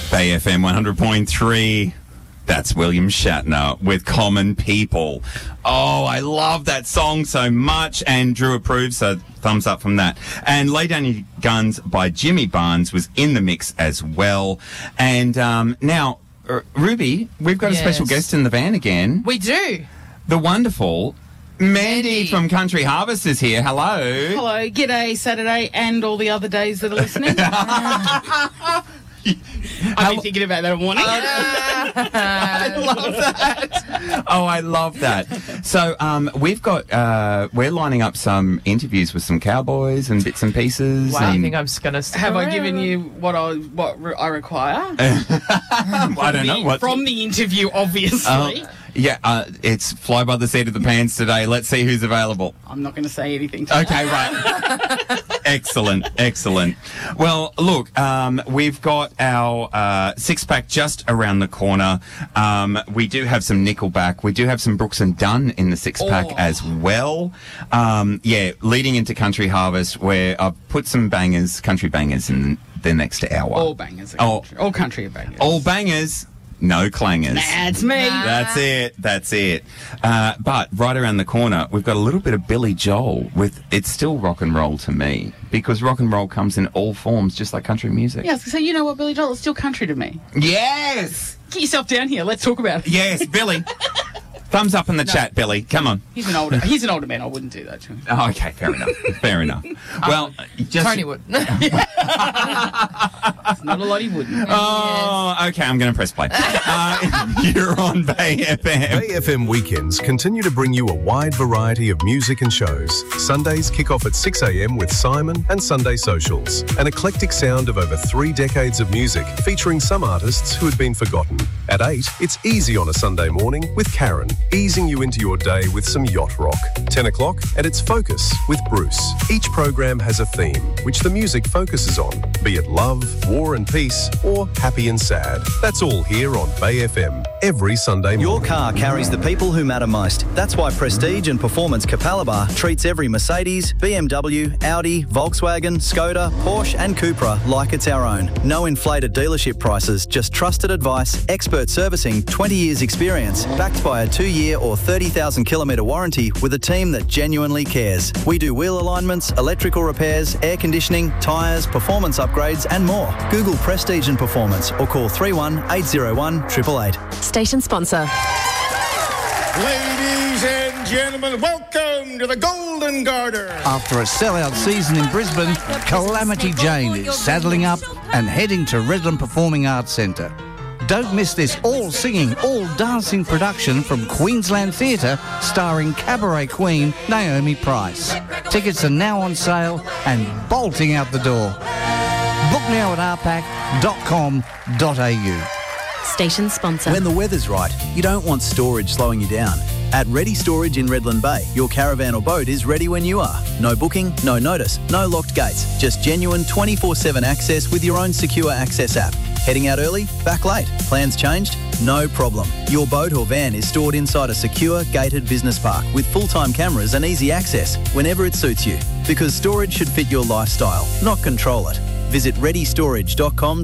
Bay FM 100.3. That's William Shatner with Common People. Oh, I love that song so much, and Drew approves, so thumbs up from that. And Lay Down Your Guns by Jimmy Barnes was in the mix as well. And now, Ruby, we've got a special guest in the van again. We do. The wonderful Mandy from Country Harvest is here. Hello. Hello. G'day, Saturday, and all the other days that are listening. I've been thinking about that all morning. I love that. Oh, I love that. So we've got, we're lining up some interviews with some cowboys and bits and pieces. Wow, I think I'm just going to Have I given you what I require? I don't know. From the interview, obviously. It's fly by the seat of the pants today. Let's see who's available. I'm not going to say anything to Okay, right. Excellent. Well, look, we've got our six-pack just around the corner. We do have some Nickelback. We do have some Brooks and Dunn in the six-pack as well. Leading into Country Harvest, where I've put some country bangers in the next hour. All bangers. All country bangers. All bangers. No clangers. That's me. That's it. But right around the corner, we've got a little bit of Billy Joel with It's Still Rock and Roll to Me, because rock and roll comes in all forms, just like country music. Yeah, so you know what, Billy Joel? It's still country to me. Yes! Get yourself down here. Let's talk about it. Yes, Billy. Thumbs up in the chat, Billy. Come on. He's an older man. I wouldn't do that to him. Oh, okay, fair enough. Well, Tony would. It's not a lot he wouldn't. Oh, okay, I'm going to press play. You're on Bay FM. Bay FM weekends continue to bring you a wide variety of music and shows. Sundays kick off at 6 a.m. with Simon and Sunday Socials, an eclectic sound of over 3 decades of music featuring some artists who had been forgotten. At 8, it's Easy on a Sunday morning with Karen, easing you into your day with some yacht rock. 10 o'clock, and it's Focus with Bruce. Each program has a theme, which the music focuses on, be it love, war and peace, or happy and sad. That's all here on Bay FM, every Sunday morning. Your car carries the people who matter most. That's why Prestige and Performance Capalaba treats every Mercedes, BMW, Audi, Volkswagen, Skoda, Porsche and Cupra like it's our own. No inflated dealership prices, just trusted advice, expert servicing, 20 years experience, backed by a 2-year or 30,000 kilometre warranty with a team that genuinely cares. We do wheel alignments, electrical repairs, air conditioning, tyres, performance upgrades and more. Google Prestige and Performance or call 31 801 888. Station sponsor. Ladies and gentlemen, welcome to the Golden Garter. After a sellout season in Brisbane, Calamity Jane is saddling up and heading to Redland Performing Arts Centre. Don't miss this all-singing, all-dancing production from Queensland Theatre starring cabaret queen Naomi Price. Tickets are now on sale and bolting out the door. Book now at rpac.com.au. Station sponsor. When the weather's right, you don't want storage slowing you down. At Ready Storage in Redland Bay, your caravan or boat is ready when you are. No booking, no notice, no locked gates. Just genuine 24/7 access with your own secure access app. Heading out early? Back late? Plans changed? No problem. Your boat or van is stored inside a secure, gated business park with full-time cameras and easy access whenever it suits you. Because storage should fit your lifestyle, not control it. Visit readystorage.com.